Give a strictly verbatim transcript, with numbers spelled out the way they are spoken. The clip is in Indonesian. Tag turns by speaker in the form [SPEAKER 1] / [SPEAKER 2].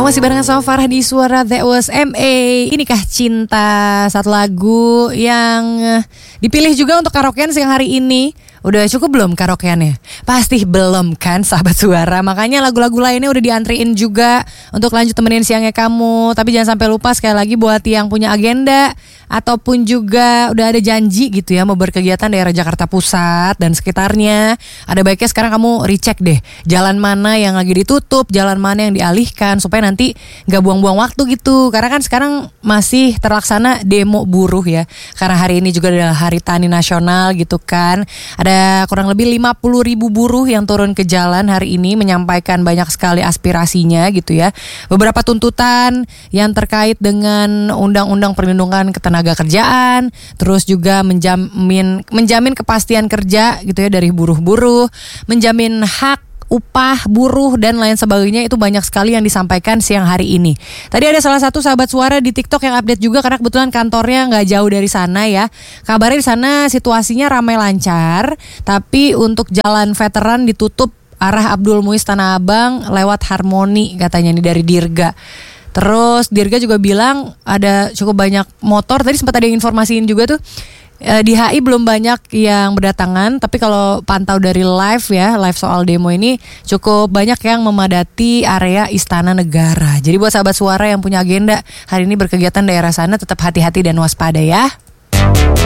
[SPEAKER 1] masih barengan sama Farah di Suara The O S M A. Inikah Cinta, satu lagu yang dipilih juga untuk karaokean siang hari ini. Udah cukup belum karaokeannya? Pasti belum kan sahabat Suara. Makanya lagu-lagu lainnya udah diantriin juga untuk lanjut temenin siangnya kamu. Tapi jangan sampai lupa, sekali lagi buat yang punya agenda ataupun juga udah ada janji gitu ya mau berkegiatan daerah Jakarta Pusat dan sekitarnya, ada baiknya sekarang kamu recheck deh jalan mana yang lagi ditutup, jalan mana yang dialihkan, supaya nanti gak buang-buang waktu gitu. Karena kan sekarang masih terlaksana demo buruh ya, karena hari ini juga adalah Hari Tani Nasional gitu kan. Ada kurang lebih lima puluh ribu buruh yang turun ke jalan hari ini menyampaikan banyak sekali aspirasinya gitu ya. Beberapa tuntutan yang terkait dengan Undang-Undang Perlindungan Ketenaga Kerjaan, terus juga menjamin menjamin kepastian kerja gitu ya dari buruh-buruh, menjamin hak upah buruh dan lain sebagainya. Itu banyak sekali yang disampaikan siang hari ini. Tadi ada salah satu sahabat Suara di TikTok yang update juga karena kebetulan kantornya nggak jauh dari sana ya. Kabarnya di sana situasinya ramai lancar, tapi untuk jalan veteran ditutup arah Abdul Muiz Tanah Abang lewat Harmoni katanya nih dari Dirga. Terus Dirga juga bilang ada cukup banyak motor. Tadi sempat ada yang informasiin juga tuh, di H I belum banyak yang berdatangan, tapi kalau pantau dari live ya, live soal demo ini cukup banyak yang memadati area Istana Negara. Jadi buat sahabat Suara yang punya agenda hari ini berkegiatan daerah sana, tetap hati-hati dan waspada ya.